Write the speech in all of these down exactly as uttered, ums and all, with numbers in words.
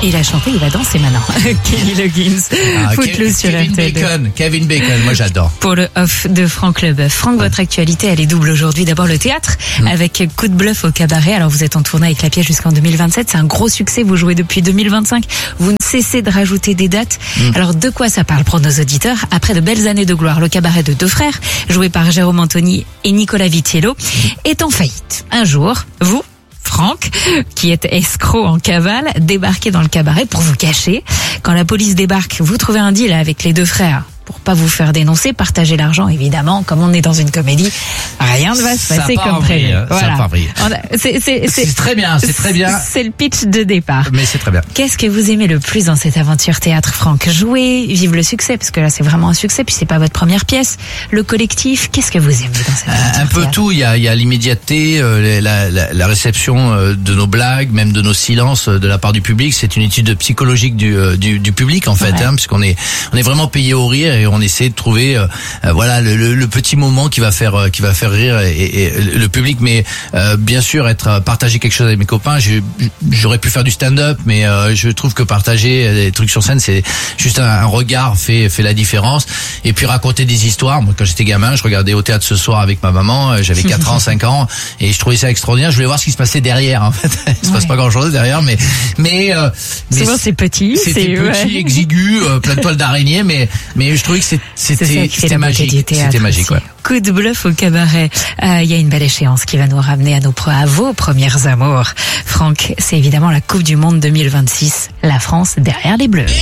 Il a chanté, il va danser maintenant. Kenny Loggins. Ah, Footloose Ke- sur Kevin R T L deux. Bacon, Kevin Bacon, moi j'adore. Pour le off de Franck Leboeuf. Franck, votre actualité, elle est double aujourd'hui. D'abord le théâtre, mmh. avec Coup de bluff au cabaret. Alors vous êtes en tournée avec la pièce jusqu'en deux mille vingt-sept. C'est un gros succès. Vous jouez depuis deux mille vingt-cinq. Vous ne cessez de rajouter des dates. Mmh. Alors de quoi ça parle pour nos auditeurs? Après de belles années de gloire, le cabaret de deux frères, joué par Jérôme Anthony et Nicolas Vitiello, mmh. est en faillite. Un jour, vous, Franck, qui est escroc en cavale, débarquez dans le cabaret pour vous cacher. Quand la police débarque, vous trouvez un deal avec les deux frères pour pas vous faire dénoncer, partager l'argent, évidemment. Comme on est dans une comédie, rien ne va se passer comme prévu. Hein, voilà. Ça part c'est, c'est, c'est, c'est très bien, c'est très bien. C'est le pitch de départ. Mais c'est très bien. Qu'est-ce que vous aimez le plus dans cette aventure théâtre, Franck? Jouer, vivre le succès, parce que là c'est vraiment un succès, puis c'est pas votre première pièce. Le collectif, qu'est-ce que vous aimez dans cette aventure Un peu théâtre? tout, il y a, il y a l'immédiateté, euh, la, la, la réception euh, de nos blagues, même de nos silences euh, de la part du public. C'est une étude psychologique du, euh, du, du public en fait, ouais. hein, puisqu'on est, on est vraiment payé au rire et on essaie de trouver euh, voilà le, le, le petit moment qui va faire euh, qui va faire rire et, et, et le public. Mais euh, bien sûr, être partager quelque chose avec mes copains. J'ai, j'aurais pu faire du stand-up, mais euh, je trouve que partager des trucs sur scène, c'est juste un, un regard fait fait la différence. Et puis raconter des histoires. Moi, quand j'étais gamin, je regardais au théâtre ce soir avec ma maman. J'avais quatre ans, cinq ans, et je trouvais ça extraordinaire. Je voulais voir ce qui se passait derrière. En fait, il se ouais. passe pas grand-chose derrière, mais mais, euh, mais souvent c'est petit, c'était c'est, petit, ouais. exigu, euh, plein de toiles d'araignée, mais mais je trouvais que c'est, c'était c'est c'était magique. C'était magique, ouais. Coup de bluff au cabaret. Il euh, y a une belle échéance qui va nous ramener à nos à vos premières amours. Franck, c'est évidemment la Coupe du Monde deux mille vingt-six. La France derrière les Bleus.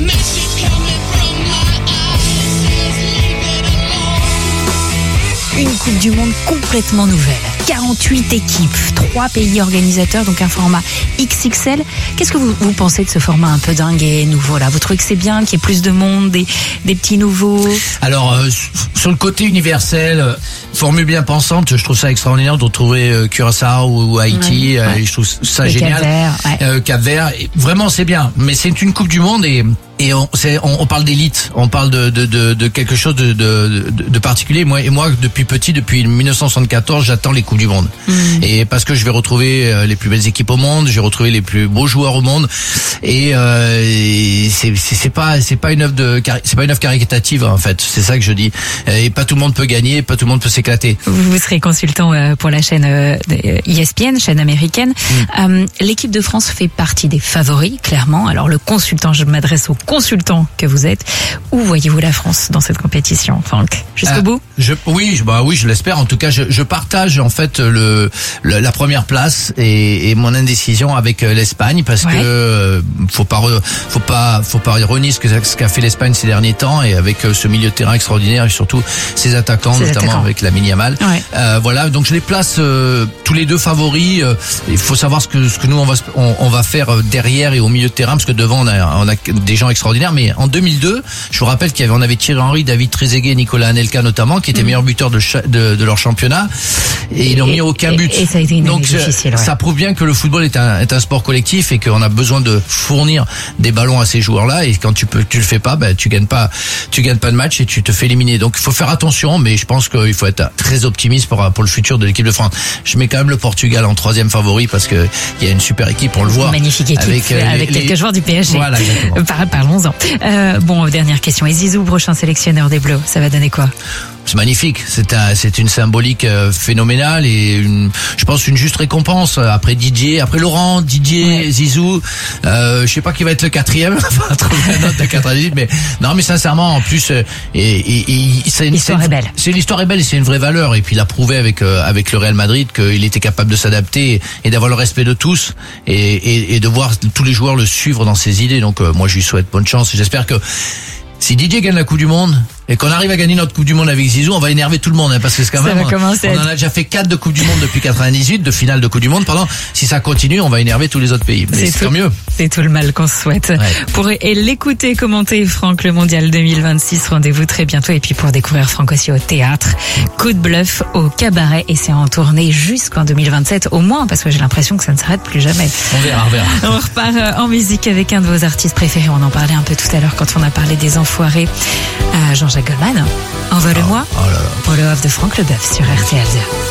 Une Coupe du Monde complètement nouvelle. quarante-huit équipes, trois pays organisateurs, donc un format X X L. Qu'est-ce que vous, vous pensez de ce format un peu dingue et nouveau là? Vous trouvez que c'est bien qu'il y ait plus de monde, des, des petits nouveaux? Alors, euh, sur le côté universel, euh, formule bien pensante, je trouve ça extraordinaire de retrouver euh, Curaçao ou Haïti. Ouais, euh, ouais. Je trouve ça et génial. Cap-Vert, ouais. euh, Cap-Vert, vraiment c'est bien. Mais c'est une Coupe du Monde et Et on, c'est, on, on parle d'élite, on parle de, de, de, de quelque chose de, de, de, de particulier. Moi, et moi, depuis petit, depuis dix-neuf cent soixante-quatorze, j'attends les Coupes du Monde. Mmh. Et parce que je vais retrouver les plus belles équipes au monde, je vais retrouver les plus beaux joueurs au monde. Et, euh, et c'est, c'est, c'est pas, c'est pas une œuvre de, c'est pas une œuvre caritative en fait. C'est ça que je dis. Et pas tout le monde peut gagner, pas tout le monde peut s'éclater. Vous serez consultant pour la chaîne E S P N, chaîne américaine. Mmh. Euh, l'équipe de France fait partie des favoris, clairement. Alors le consultant, je m'adresse au consultant que vous êtes. Où voyez-vous la France dans cette compétition, Franck? Jusqu'au euh, bout? je, Oui, bah oui, je l'espère. En tout cas, je, je partage en fait le, le la première place et, et mon indécision avec l'Espagne parce ouais. que euh, faut pas re, faut pas faut pas renier ce que ce qu'a fait l'Espagne ces derniers temps et avec ce milieu de terrain extraordinaire et surtout ses attaquants, ses notamment attaquants. Avec Lamine Yamal. Ouais. Euh, voilà, donc je les place euh, tous les deux favoris. Euh, il faut savoir ce que ce que nous on va on, on va faire derrière et au milieu de terrain parce que devant on a on a des gens extraordinaires. Mais en deux mille deux, je vous rappelle qu'il y avait on avait Thierry Henry, David Trezeguet, Nicolas Anelka notamment qui étaient mmh. meilleurs buteurs de, cha- de de leur championnat et ils n'ont mis aucun but. Et, et ça a été une donc difficile, ouais. ça prouve bien que le football est un est un sport collectif et qu'on a besoin de fournir des ballons à ces joueurs-là et quand tu peux tu le fais pas, ben tu gagnes pas tu gagnes pas de match et tu te fais éliminer. Donc il faut faire attention, mais je pense qu'il faut être très optimiste pour pour le futur de l'équipe de France. Je mets quand même le Portugal en troisième favori parce que il y a une super équipe, on le voit. Magnifique équipe avec, euh, avec les, quelques les... joueurs du P S G. Voilà, exactement. Par, parlons-en. Euh, bon, dernière question. Et Zizou, prochain sélectionneur des Bleus, ça va donner quoi? C'est magnifique, c'est un, c'est une symbolique euh, phénoménale et une, je pense une juste récompense après Didier, après Laurent, Didier, ouais. Zizou. Euh, je sais pas qui va être le quatrième, enfin trouver la note de quatre-vingt-dix, mais non, mais sincèrement, en plus, euh, et, et, et c'est une l'histoire c'est, est belle. C'est l'histoire est belle et c'est une vraie valeur. Et puis il a prouvé avec euh, avec le Real Madrid qu'il était capable de s'adapter et, et d'avoir le respect de tous et, et, et de voir tous les joueurs le suivre dans ses idées. Donc euh, moi je lui souhaite bonne chance et j'espère que si Didier gagne la Coupe du Monde et qu'on arrive à gagner notre Coupe du Monde avec Zizou, on va énerver tout le monde, hein, parce que c'est quand ça même, on, on en a déjà fait quatre de Coupe du Monde depuis quatre-vingt-dix-huit, de finale de Coupe du Monde, pardon. Si ça continue, on va énerver tous les autres pays. Mais c'est, c'est tant mieux. C'est tout le mal qu'on se souhaite. Ouais. Pour et l'écouter, commenter Franck, le Mondial deux mille vingt-six, rendez-vous très bientôt. Et puis pour découvrir Franck aussi au théâtre, Coup de bluff au cabaret, et c'est en tournée jusqu'en deux mille vingt-sept au moins, parce que j'ai l'impression que ça ne s'arrête plus jamais. On verra, on verra. On repart en musique avec un de vos artistes préférés. On en parlait un peu tout à l'heure quand on a parlé des Enfoirés. Euh, Jean-Jacques Goldman, Envole-moi, oh, oh là là. pour le off de Franck Leboeuf sur R T L deux.